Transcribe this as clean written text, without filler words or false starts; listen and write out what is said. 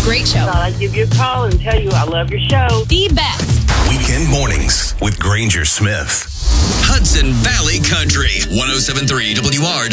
Great show. Thought I'd give you a call and tell you I love your show. The best. Weekend mornings with Granger Smith. Hudson Valley Country, 107.3 WRW.